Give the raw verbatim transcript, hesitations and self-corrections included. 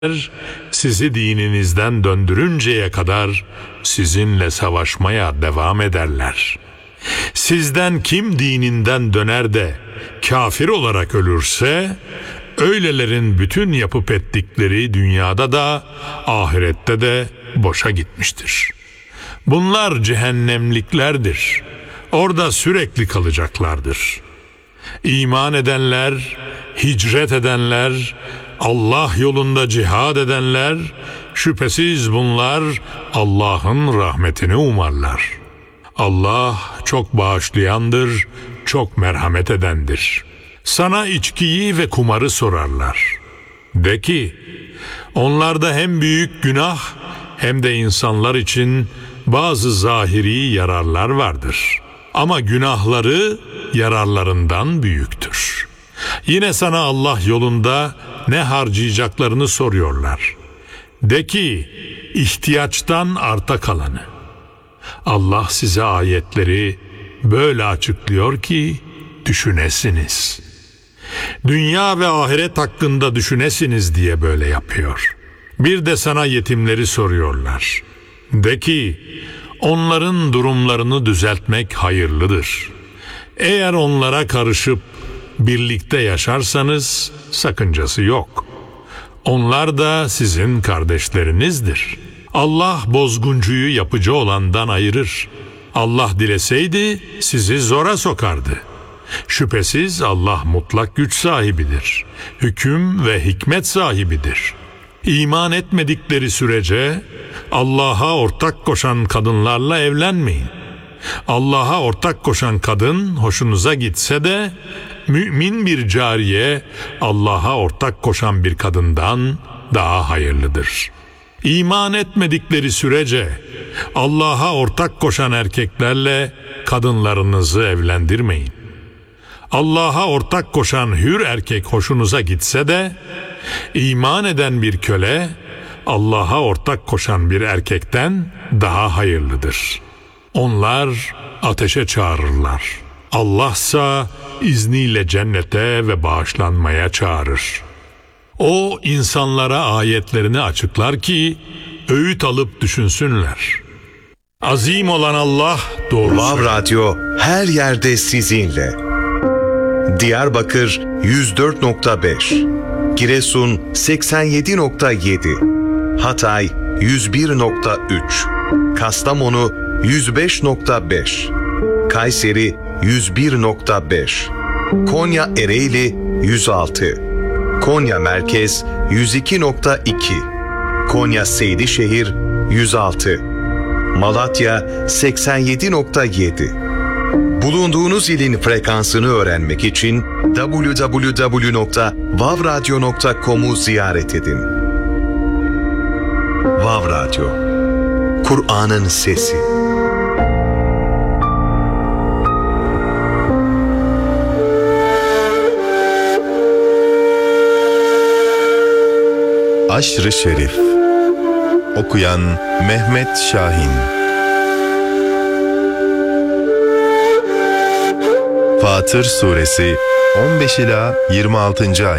sizi dininizden döndürünceye kadar sizinle savaşmaya devam ederler. Sizden kim dininden döner de kafir olarak ölürse, öylelerin bütün yapıp ettikleri dünyada da ahirette de boşa gitmiştir. Bunlar cehennemliklerdir. Orada sürekli kalacaklardır. İman edenler, hicret edenler, Allah yolunda cihad edenler, şüphesiz bunlar Allah'ın rahmetini umarlar. Allah çok bağışlayandır, çok merhamet edendir. Sana içkiyi ve kumarı sorarlar. De ki, onlarda hem büyük günah hem de insanlar için bazı zahiri yararlar vardır. Ama günahları yararlarından büyüktür. Yine sana Allah yolunda ne harcayacaklarını soruyorlar. De ki, ihtiyaçtan arta kalanı. Allah size ayetleri böyle açıklıyor ki düşünesiniz. Dünya ve ahiret hakkında düşünesiniz diye böyle yapıyor. Bir de sana yetimleri soruyorlar. De ki, onların durumlarını düzeltmek hayırlıdır. Eğer onlara karışıp birlikte yaşarsanız sakıncası yok. Onlar da sizin kardeşlerinizdir. Allah bozguncuyu yapıcı olandan ayırır. Allah dileseydi sizi zora sokardı. Şüphesiz Allah mutlak güç sahibidir. Hüküm ve hikmet sahibidir. İman etmedikleri sürece Allah'a ortak koşan kadınlarla evlenmeyin. Allah'a ortak koşan kadın hoşunuza gitse de mümin bir cariye Allah'a ortak koşan bir kadından daha hayırlıdır. İman etmedikleri sürece Allah'a ortak koşan erkeklerle kadınlarınızı evlendirmeyin. Allah'a ortak koşan hür erkek hoşunuza gitse de iman eden bir köle Allah'a ortak koşan bir erkekten daha hayırlıdır. Onlar ateşe çağırırlar. Allah'sa izniyle cennete ve bağışlanmaya çağırır. O insanlara ayetlerini açıklar ki öğüt alıp düşünsünler. Azim olan Allah doğru Vav söyler. Radyo her yerde sizinle. Diyarbakır yüz dört nokta beş, Giresun seksen yedi nokta yedi, Hatay yüz bir nokta üç, Kastamonu yüz beş nokta beş, Kayseri yüz bir nokta beş, Konya Ereğli yüz altı, Konya Merkez yüz iki nokta iki, Konya Seydişehir yüz altı, Malatya seksen yedi nokta yedi. Bulunduğunuz ilin frekansını öğrenmek için double-u double-u double-u nokta vav radyo nokta com'u ziyaret edin. Vav Radyo, Kur'an'ın sesi. Aşr-ı Şerif. Okuyan Mehmet Şahin. Fatır Suresi on beş ila yirmi altıncı. ayet.